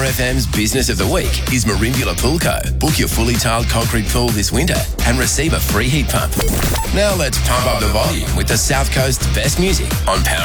FM's Business of the Week is Merimbula Pool Co. Book your fully tiled concrete pool this winter and receive a free heat pump. Now let's pump up the volume with the South Coast's best music on Power